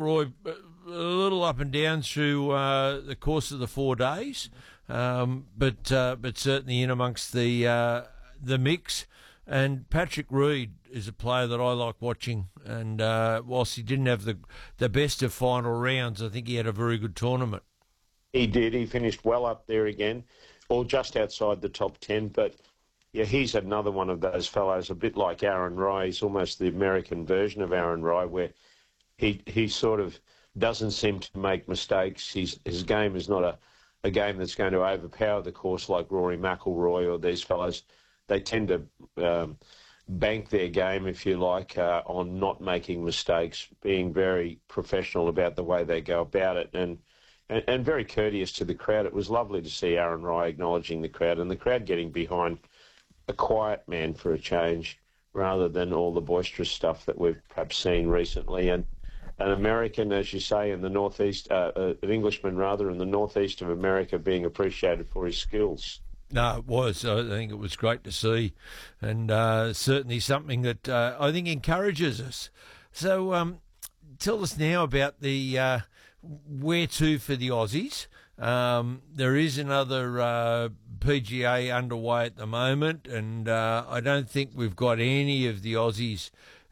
Roy, a little up and down through the course of the 4 days, but certainly in amongst the mix. And Patrick Reed is a player that I like watching, and whilst he didn't have the best of final rounds, I think he had a very good tournament. He did. He finished well up there again, or just outside the top 10. But, yeah, he's another one of those fellows, a bit like Aaron Rai. He's almost the American version of Aaron Rai, where he sort of doesn't seem to make mistakes. His game is not a game that's going to overpower the course like Rory McIlroy or these fellows. They tend to bank their game, if you like, on not making mistakes, being very professional about the way they go about it, and very courteous to the crowd. It was lovely to see Aaron Rai acknowledging the crowd, and the crowd getting behind a quiet man for a change rather than all the boisterous stuff that we've perhaps seen recently. And an American, as you say, in the northeast, an Englishman rather, in the northeast of America being appreciated for his skills. No, it was. I think it was great to see, and certainly something that I think encourages us. So tell us now about the where to for the Aussies. There is another PGA underway at the moment, and I don't think we've got any of the Aussies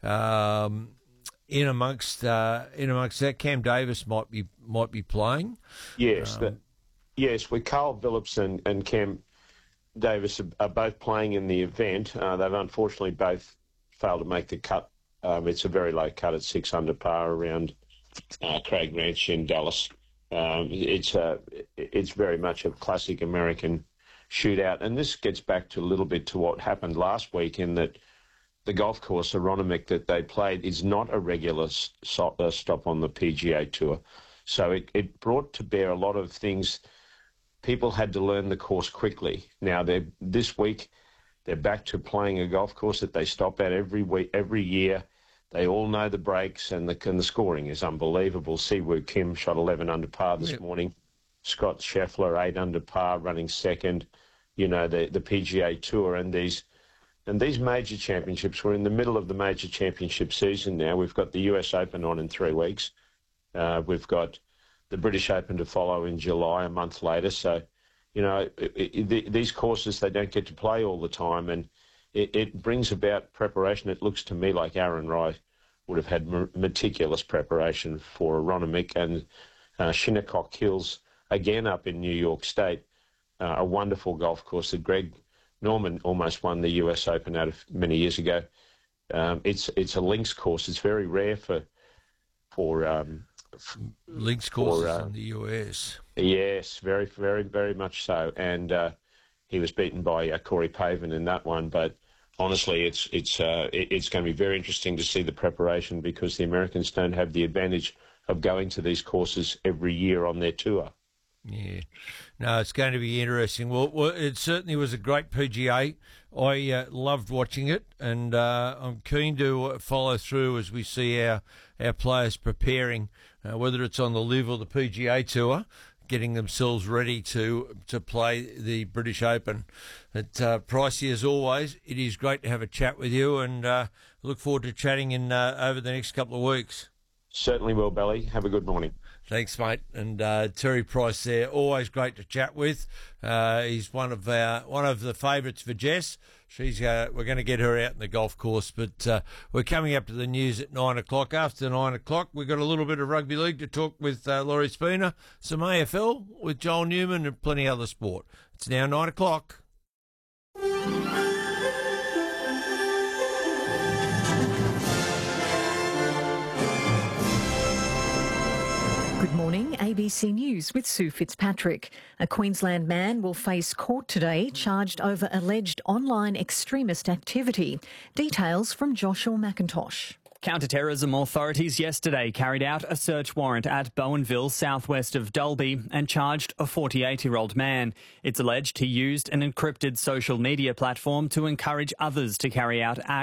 in amongst that. Cam Davis might be playing. Yes, yes. With Carl Phillips and Cam Davis are both playing in the event. They've unfortunately both failed to make the cut. It's a very low cut at 6 under par around Craig Ranch in Dallas. It's very much a classic American shootout, and this gets back to a little bit to what happened last week in that the golf course, Aronimink, that they played is not a regular stop on the PGA Tour. So it brought to bear a lot of things. People had to learn the course quickly. Now, this week, they're back to playing a golf course that they stop at every year. They all know the breaks, and the scoring is unbelievable. Siwoo Kim shot 11 under par this morning. Scott Scheffler, 8 under par, running second. You know, the PGA Tour and these major championships. We're in the middle of the major championship season now. We've got the US Open on in 3 weeks. We've got the British Open to follow in July, a month later. So, you know, these courses, they don't get to play all the time, and it brings about preparation. It looks to me like Aaron Rai would have had meticulous preparation for Aronimink, and Shinnecock Hills, again up in New York State, a wonderful golf course that Greg Norman almost won the US Open out of many years ago. It's a links course. It's very rare for links courses in the US. Yes, very, very, very much so. And he was beaten by Corey Pavin in that one. But honestly, it's going to be very interesting to see the preparation, because the Americans don't have the advantage of going to these courses every year on their tour. Yeah, no, it's going to be interesting. Well, it certainly was a great PGA. I loved watching it, and I'm keen to follow through as we see our players preparing, whether it's on the LIV or the PGA Tour, getting themselves ready to play the British Open. It's Pricey, as always. It is great to have a chat with you, and look forward to chatting in over the next couple of weeks. Certainly will, Belly. Have a good morning. Thanks, mate. And Terry Price there, always great to chat with. He's one of the favourites for Jess. We're going to get her out in the golf course, but we're coming up to the news at 9 o'clock. After 9 o'clock, we've got a little bit of rugby league to talk with Laurie Spooner, some AFL with Joel Newman, and plenty other sport. It's now 9 o'clock. Good morning, ABC News with Sue Fitzpatrick. A Queensland man will face court today charged over alleged online extremist activity. Details from Joshua McIntosh. Counter-terrorism authorities yesterday carried out a search warrant at Bowenville, southwest of Dalby, and charged a 48-year-old man. It's alleged he used an encrypted social media platform to encourage others to carry out acts